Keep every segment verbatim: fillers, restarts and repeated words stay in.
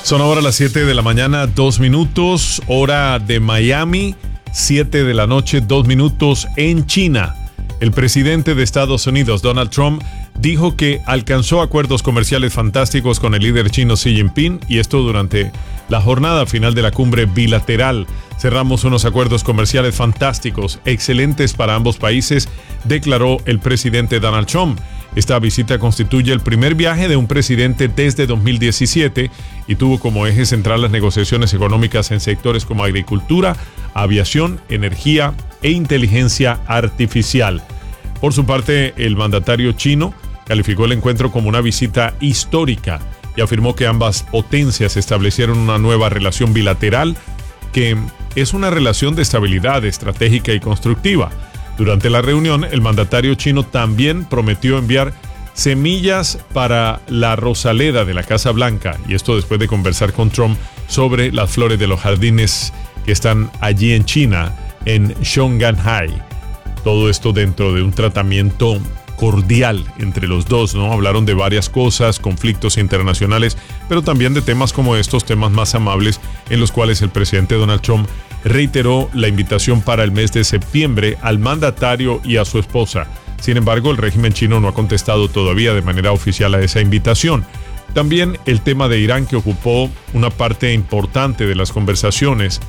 Son ahora las siete de la mañana, dos minutos, hora de Miami, siete de la noche, dos minutos en China. El presidente de Estados Unidos, Donald Trump, dijo que alcanzó acuerdos comerciales fantásticos con el líder chino Xi Jinping, y esto durante la jornada final de la cumbre bilateral. Cerramos unos acuerdos comerciales fantásticos, excelentes para ambos países, declaró el presidente Donald Trump. Esta visita constituye el primer viaje de un presidente desde dos mil diecisiete y tuvo como eje central las negociaciones económicas en sectores como agricultura, aviación, energía e inteligencia artificial. Por su parte, el mandatario chino calificó el encuentro como una visita histórica y afirmó que ambas potencias establecieron una nueva relación bilateral que es una relación de estabilidad estratégica y constructiva. Durante la reunión, el mandatario chino también prometió enviar semillas para la rosaleda de la Casa Blanca, y esto después de conversar con Trump sobre las flores de los jardines que están allí en China, en Zhongnanhai. Todo esto dentro de un tratamiento cordial entre los dos, ¿no? Hablaron de varias cosas, conflictos internacionales, pero también de temas como estos, temas más amables, en los cuales el presidente Donald Trump reiteró la invitación para el mes de septiembre al mandatario y a su esposa. Sin embargo, el régimen chino no ha contestado todavía de manera oficial a esa invitación. También el tema de Irán, que ocupó una parte importante de las conversaciones.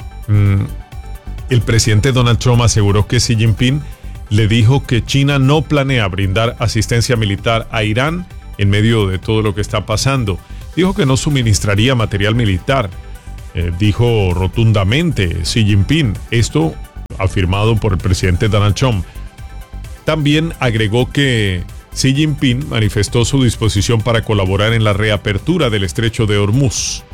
Mm, el presidente Donald Trump aseguró que Xi Jinping le dijo que China no planea brindar asistencia militar a Irán en medio de todo lo que está pasando. Dijo que no suministraría material militar. Eh, dijo rotundamente Xi Jinping, esto afirmado por el presidente Donald Trump. También agregó que Xi Jinping manifestó su disposición para colaborar en la reapertura del estrecho de Hormuz.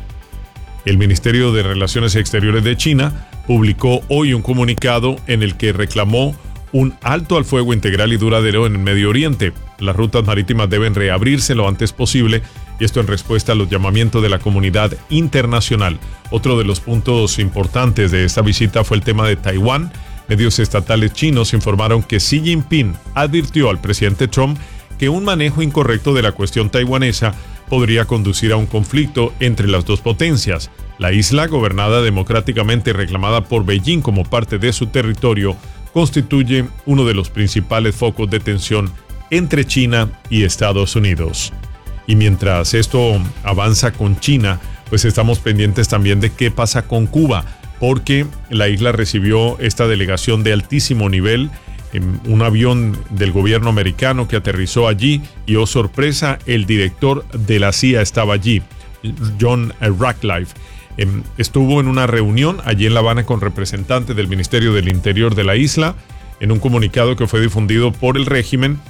El Ministerio de Relaciones Exteriores de China publicó hoy un comunicado en el que reclamó un alto al fuego integral y duradero en el Medio Oriente. Las rutas marítimas deben reabrirse lo antes posible, y esto en respuesta a los llamamientos de la comunidad internacional. Otro de los puntos importantes de esta visita fue el tema de Taiwán. Medios estatales chinos informaron que Xi Jinping advirtió al presidente Trump que un manejo incorrecto de la cuestión taiwanesa podría conducir a un conflicto entre las dos potencias. La isla, gobernada democráticamente y reclamada por Beijing como parte de su territorio, constituye uno de los principales focos de tensión entre China y Estados Unidos. Y mientras esto avanza con China, pues estamos pendientes también de qué pasa con Cuba, porque la isla recibió esta delegación de altísimo nivel, en un avión del gobierno americano que aterrizó allí, y oh sorpresa, el director de la C I A estaba allí, John Ratcliffe. Estuvo en una reunión allí en La Habana con representantes del Ministerio del Interior de la isla. En un comunicado que fue difundido por el régimen,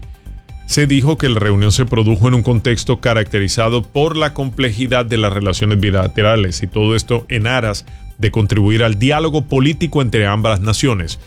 se dijo que la reunión se produjo en un contexto caracterizado por la complejidad de las relaciones bilaterales, y todo esto en aras de contribuir al diálogo político entre ambas naciones.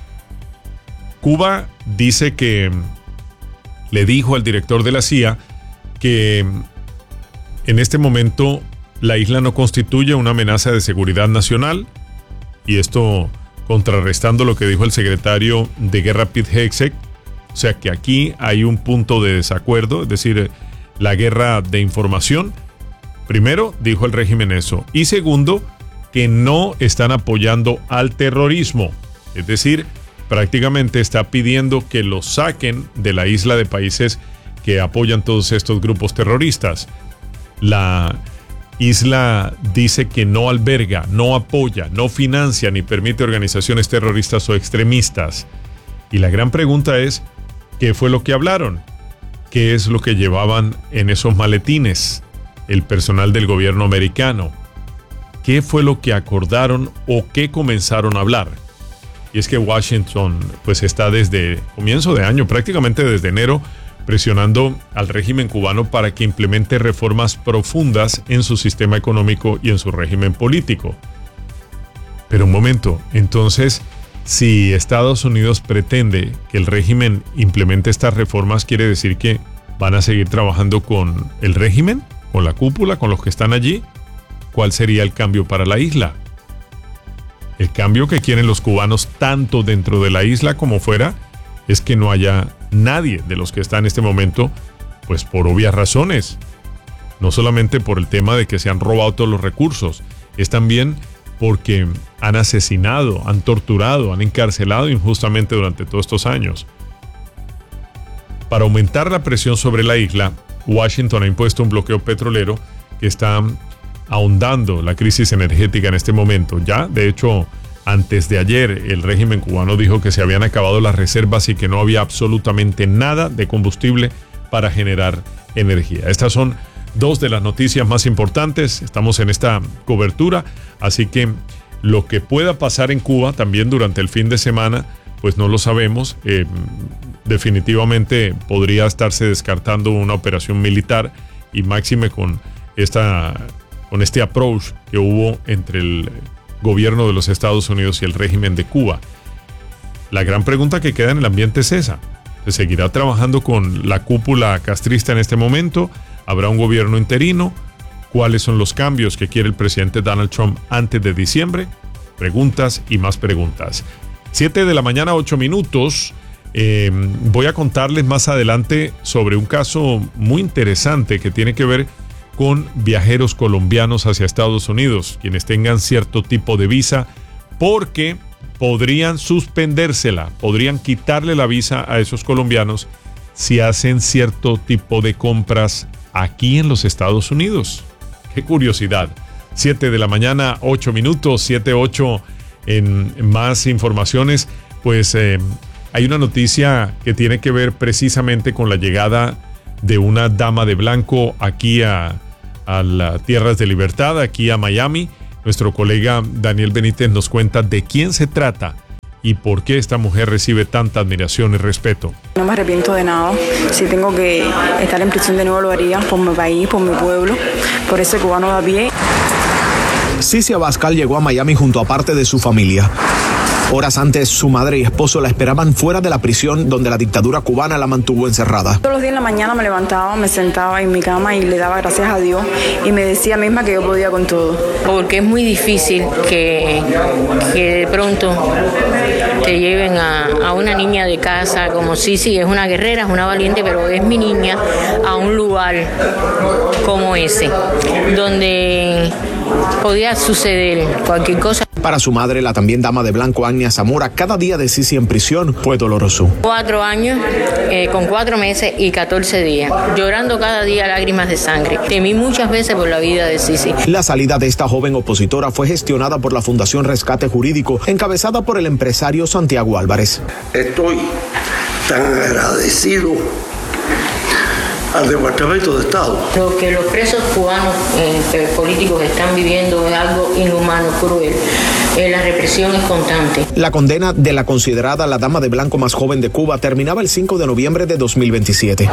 Cuba dice que le dijo al director de la C I A que en este momento la isla no constituye una amenaza de seguridad nacional, y esto contrarrestando lo que dijo el secretario de Guerra Pete Hegseth. O sea que aquí hay un punto de desacuerdo, es decir, la guerra de información. Primero, dijo el régimen eso, y segundo, que no están apoyando al terrorismo, es decir, prácticamente está pidiendo que los saquen de la isla de países que apoyan todos estos grupos terroristas. La isla dice que no alberga, no apoya, no financia ni permite organizaciones terroristas o extremistas. Y la gran pregunta es, ¿qué fue lo que hablaron? ¿Qué es lo que llevaban en esos maletines el personal del gobierno americano? ¿Qué fue lo que acordaron o qué comenzaron a hablar? Y es que Washington pues está desde comienzo de año, prácticamente desde enero, presionando al régimen cubano para que implemente reformas profundas en su sistema económico y en su régimen político. Pero un momento, entonces, si Estados Unidos pretende que el régimen implemente estas reformas, ¿quiere decir que van a seguir trabajando con el régimen, con la cúpula, con los que están allí? ¿Cuál sería el cambio para la isla? El cambio que quieren los cubanos tanto dentro de la isla como fuera es que no haya nadie de los que está en este momento, pues por obvias razones. no solamente por el tema de que se han robado todos los recursos, es también porque han asesinado, han torturado, han encarcelado injustamente durante todos estos años. Para aumentar la presión sobre la isla, Washington ha impuesto un bloqueo petrolero que está ahondando la crisis energética en este momento. Ya, de hecho, antes de ayer, el régimen cubano dijo que se habían acabado las reservas y que no había absolutamente nada de combustible para generar energía. Estas son dos de las noticias más importantes. Estamos en esta cobertura, así que lo que pueda pasar en Cuba también durante el fin de semana, pues no lo sabemos. Eh, definitivamente podría estarse descartando una operación militar, y máxime con, esta, con este approach que hubo entre el gobierno de los Estados Unidos y el régimen de Cuba. La gran pregunta que queda en el ambiente es esa: ¿se seguirá trabajando con la cúpula castrista en este momento? ¿Habrá un gobierno interino? ¿Cuáles son los cambios que quiere el presidente Donald Trump antes de diciembre? Preguntas y más preguntas. siete de la mañana, ocho minutos. Eh, voy a contarles más adelante sobre un caso muy interesante que tiene que ver con viajeros colombianos hacia Estados Unidos, quienes tengan cierto tipo de visa, porque podrían suspendérsela, podrían quitarle la visa a esos colombianos si hacen cierto tipo de compras aquí en los Estados Unidos. ¡Qué curiosidad! siete de la mañana, ocho minutos, siete, ocho, en más informaciones. Pues eh, hay una noticia que tiene que ver precisamente con la llegada de una dama de blanco aquí a, a las Tierras de Libertad, aquí a Miami. Nuestro colega Daniel Benítez nos cuenta de quién se trata y por qué esta mujer recibe tanta admiración y respeto. No me arrepiento de nada. Si tengo que estar en prisión de nuevo, lo haría por mi país, por mi pueblo, por ese cubano de a pie. Cici Abascal llegó a Miami junto a parte de su familia. Horas antes, su madre y esposo la esperaban fuera de la prisión donde la dictadura cubana la mantuvo encerrada. Todos los días en la mañana me levantaba, me sentaba en mi cama y le daba gracias a Dios y me decía misma que yo podía con todo. Porque es muy difícil que, que de pronto te lleven a, a una niña de casa como Cici, es una guerrera, es una valiente, pero es mi niña, a un lugar como ese, donde podía suceder cualquier cosa. Para su madre, la también dama de blanco, Agnia Zamora, cada día de Cici en prisión fue doloroso. Cuatro años, eh, con cuatro meses y catorce días, llorando cada día lágrimas de sangre. Temí muchas veces por la vida de Cici. La salida de esta joven opositora fue gestionada por la Fundación Rescate Jurídico, encabezada por el empresario Santiago Álvarez. Estoy tan agradecido al Departamento de Estado. Lo que los presos cubanos eh, políticos están viviendo es algo inhumano, cruel. Eh, la represión es constante. La condena de la considerada la dama de blanco más joven de Cuba terminaba el cinco de noviembre de dos mil veintisiete.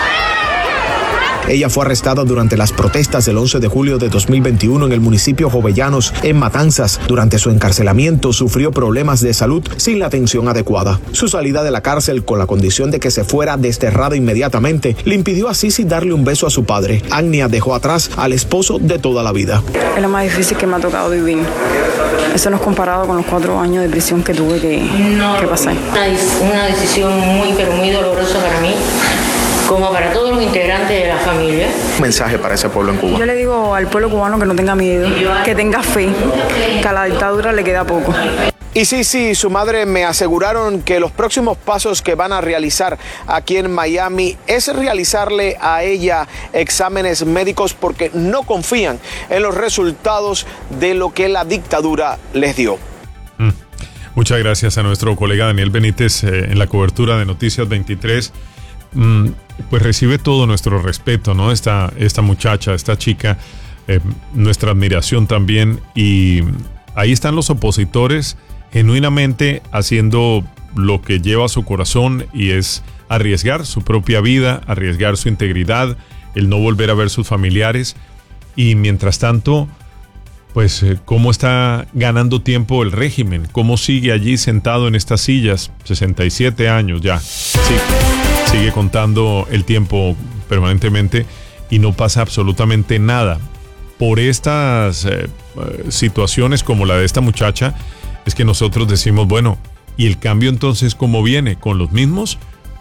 Ella fue arrestada durante las protestas del once de julio de dos mil veintiuno en el municipio Jovellanos, en Matanzas. Durante su encarcelamiento sufrió problemas de salud sin la atención adecuada. Su salida de la cárcel, con la condición de que se fuera desterrada inmediatamente, le impidió a Cici darle un beso a su padre. Agnia dejó atrás al esposo de toda la vida. Es lo más difícil que me ha tocado vivir. Eso no es comparado con los cuatro años de prisión que tuve que, no, que pasar. Una, una decisión muy, pero muy dolorosa para mí, como para todos los integrantes de la familia. Un mensaje para ese pueblo en Cuba. Yo le digo al pueblo cubano que no tenga miedo, que tenga fe, que a la dictadura le queda poco. Y sí, sí, su madre me aseguraron que los próximos pasos que van a realizar aquí en Miami es realizarle a ella exámenes médicos porque no confían en los resultados de lo que la dictadura les dio. Mm. Muchas gracias a nuestro colega Daniel Benítez eh, en la cobertura de Noticias veintitrés. Mm, pues recibe todo nuestro respeto, ¿no? Esta, esta muchacha, esta chica, eh, nuestra admiración también. Y ahí están los opositores genuinamente haciendo lo que lleva a su corazón, y es arriesgar su propia vida, arriesgar su integridad, el no volver a ver sus familiares. Y mientras tanto, pues eh, cómo está ganando tiempo el régimen, cómo sigue allí sentado en estas sillas, sesenta y siete años ya, sí, sigue contando el tiempo permanentemente y no pasa absolutamente nada. Por estas eh, situaciones como la de esta muchacha, es que nosotros decimos, bueno, ¿y el cambio entonces cómo viene? ¿Con los mismos?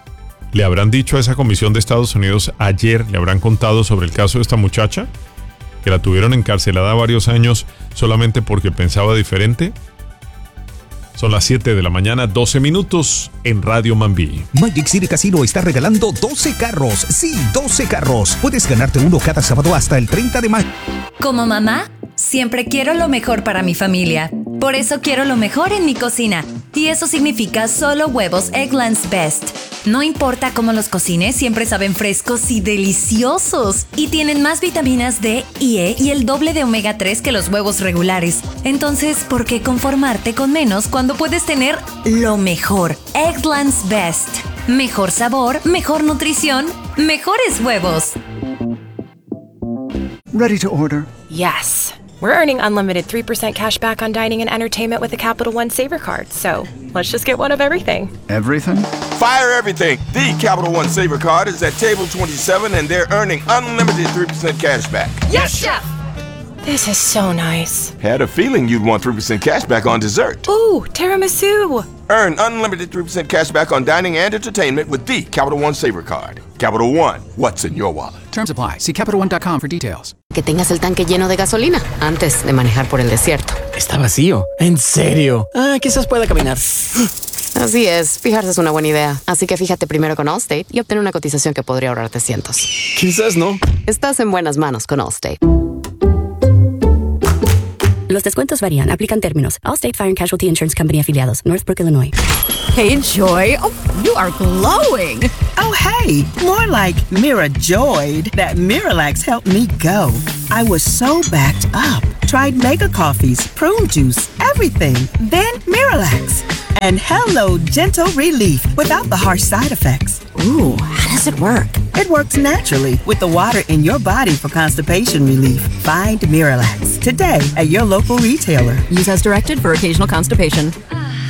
¿Le habrán dicho a esa comisión de Estados Unidos ayer, le habrán contado sobre el caso de esta muchacha? Que la tuvieron encarcelada varios años solamente porque pensaba diferente. Son las siete de la mañana, doce minutos en Radio Mambí. Magic City Casino está regalando doce carros. Sí, doce carros. Puedes ganarte uno cada sábado hasta el treinta de mayo. Como mamá, siempre quiero lo mejor para mi familia. Por eso quiero lo mejor en mi cocina. Y eso significa solo huevos Eggland's Best. No importa cómo los cocines, siempre saben frescos y deliciosos. Y tienen más vitaminas D y E y el doble de omega tres que los huevos regulares. Entonces, ¿por qué conformarte con menos cuando puedes tener lo mejor? Eggland's Best. Mejor sabor, mejor nutrición, mejores huevos. Ready to order? Yes. We're earning unlimited three percent cash back on dining and entertainment with the Capital One Saver Card. So let's just get one of everything. Everything? Fire everything. The Capital One Saver Card is at table twenty-seven and they're earning unlimited three percent cash back. Yes, Chef! This is so nice. Had a feeling you'd want three percent cash back on dessert. Ooh, tiramisu! Earn unlimited three percent cash back on dining and entertainment with the Capital One Saver Card. Capital One, what's in your wallet? Terms apply. See Capital One dot com for details. Que tengas el tanque lleno de gasolina antes de manejar por el desierto. Está vacío. ¿En serio? Ah, quizás pueda caminar. Así es, fijarse es una buena idea. Así que fíjate primero con Allstate y obtén una cotización que podría ahorrarte cientos. Quizás no. Estás en buenas manos con Allstate. Los descuentos varían. Aplican términos. Allstate Fire and Casualty Insurance Company afiliados. Northbrook, Illinois. Hey, Joy. Oh, you are glowing. Oh, hey. More like Mira Joyed. That Miralax helped me go. I was so backed up. Tried mega coffees, prune juice, everything. Then Miralax. And hello, gentle relief without the harsh side effects. Ooh, how does it work? It works naturally with the water in your body for constipation relief. Find Miralax today at your local retailer. Use as directed for occasional constipation.